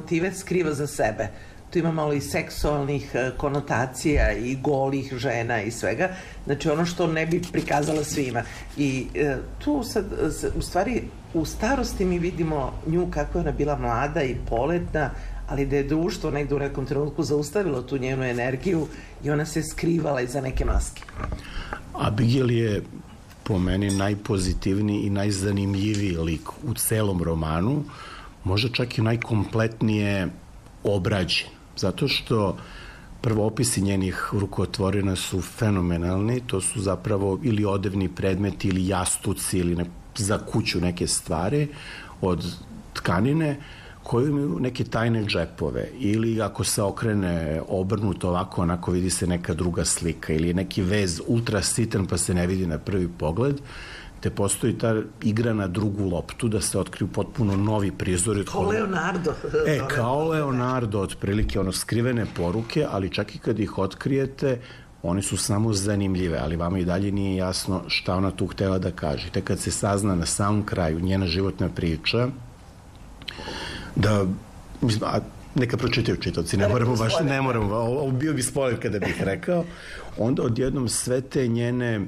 motive skriva za sebe. Tu ima malo i seksualnih konotacija i golih žena i svega. Znači ono što ne bi prikazala svima. I tu sad, u stvari, u starosti mi vidimo nju kako je ona bila mlada i poletna, ali da je društvo negde u nekom trenutku zaustavilo tu njenu energiju i ona se skrivala iza neke maske. Abigail je po meni najpozitivniji i najzanimljiviji lik u celom romanu, možda čak i najkompletnije obrađen, zato što prvo opisi njenih rukotvorina su fenomenalni, to su zapravo ili odevni predmeti ili jastuci ili za kuću neke stvari od tkanine koji imaju neke tajne džepove ili ako se okrene obrnuto ovako, onako vidi se neka druga slika ili neki vez ultra sitan pa se ne vidi na prvi pogled, te postoji ta igra na drugu loptu da se otkriju potpuno novi prizori. Kao Leonardo. Kao Leonardo, otprilike ono skrivene poruke, ali čak i kad ih otkrijete, one su samo zanimljive, ali vama i dalje nije jasno šta ona tu htela da kaže. Te kad se sazna na samom kraju njena životna priča, da, neka pročitaju čitaoci, ne moramo, bio bi spoiler kada bih rekao, onda odjednom sve te njene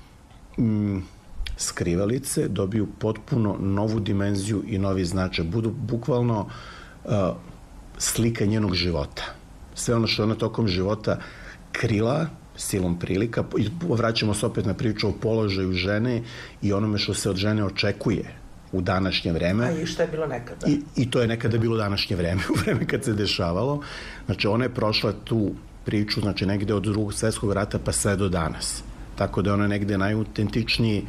skrivalice dobiju potpuno novu dimenziju i novi značaj, budu bukvalno slika njenog života. Sve ono što ona tokom života krila silom prilika, i vraćamo se opet na priču o položaju žene i onome što se od žene očekuje u današnje vreme. A i što je bilo nekada. I to je nekada bilo današnje vreme, u vreme kad se dešavalo. Znači, ona je prošla tu priču, znači, negde od Drugog svetskog rata pa sve do danas. Tako da ona negde najautentičniji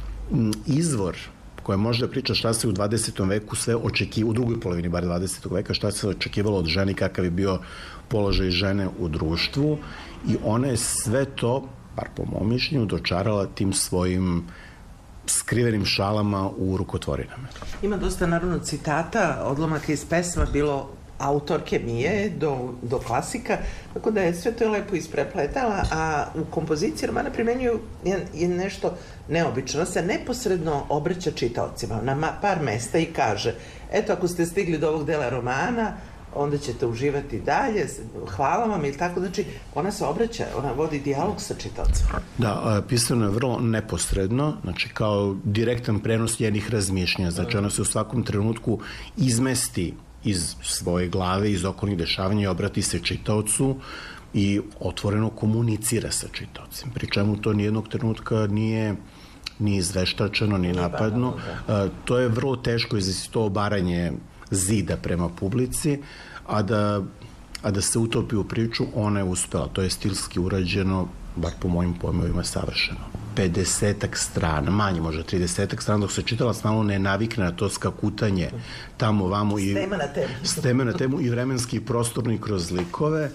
izvor koja može da priča šta se u 20. veku sve očekivalo, u drugoj polovini bar 20. veka, šta se očekivalo od žene, kakav je bio položaj žene u društvu, i ona je sve to, bar po mom mišljenju, dočarala tim svojim skrivenim šalama u rukotvorinama. Ima dosta naravno citata, odlomaka iz pesma, bilo autorke Mije do klasika, tako da je sve to lepo isprepletala, a u kompoziciji romana primenjuju je nešto neobično. Ona se neposredno obraća čitaocima na par mesta i kaže, eto, ako ste stigli do ovog dela romana, onda ćete uživati dalje, hvala vam, ili tako, znači ona se obraća, ona vodi dijalog sa čitaocima. Da, pisano je vrlo neposredno, znači kao direktan prenos njenih razmišljenja, znači ona se u svakom trenutku izmesti iz svoje glave, iz okolnih dešavanja i obrati se čitaocu i otvoreno komunicira sa čitaocem. Pri čemu to nijednog trenutka nije ni izveštačeno, ni napadno. To je vrlo teško izvesti to obaranje zida prema publici, a da se utopi u priču, ona je uspela. To je stilski urađeno, bar po mojim pojmovima, savršeno. 50-ak strana, manje možda 30-ak strana, dok se čitala malo ne navikne na to skakutanje tamo, vamo i s teme na temu i vremenski i prostorni kroz likove.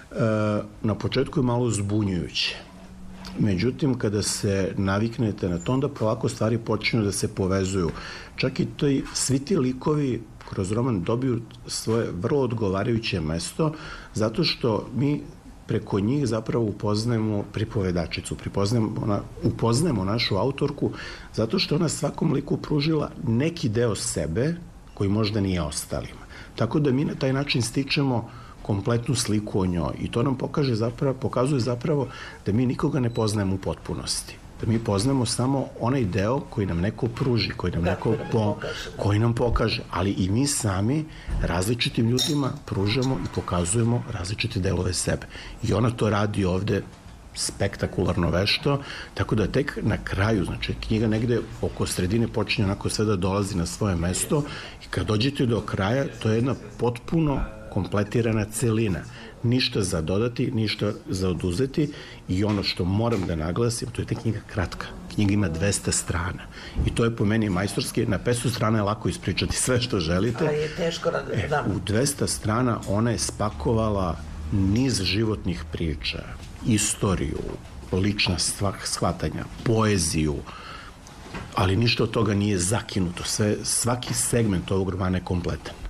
Na početku je malo zbunjujuće. Međutim, kada se naviknete na to, onda polako stvari počinju da se povezuju. Čak i svi ti likovi kroz roman dobiju svoje vrlo odgovarajuće mesto, zato što mi preko njih zapravo upoznajemo pripovedačicu, upoznajemo našu autorku, zato što ona svakom liku pružila neki deo sebe koji možda nije ostalima. Tako da mi na taj način stičemo kompletnu sliku o njoj i to nam pokazuje zapravo da mi nikoga ne poznajemo u potpunosti. Da mi poznajemo samo onaj deo koji nam neko pruži, koji nam pokaže, ali i mi sami različitim ljudima pružamo i pokazujemo različite delove sebe. I ona to radi ovde spektakularno vešto, tako da tek na kraju, znači knjiga negde oko sredine počinje onako sve da dolazi na svoje mesto i kad dođete do kraja, to je jedna potpuno kompletirana celina. Ništa za dodati, ništa za oduzeti i ono što moram da naglasim, to je ta knjiga kratka. Knjiga ima 200 strana i to je po meni majstorski. Na 500 strana je lako ispričati sve što želite. Ali je teško da... U 200 strana ona je spakovala niz životnih priča, istoriju, lična shvatanja, poeziju, ali ništa od toga nije zakinuto. Svaki segment ovog romana je kompletan.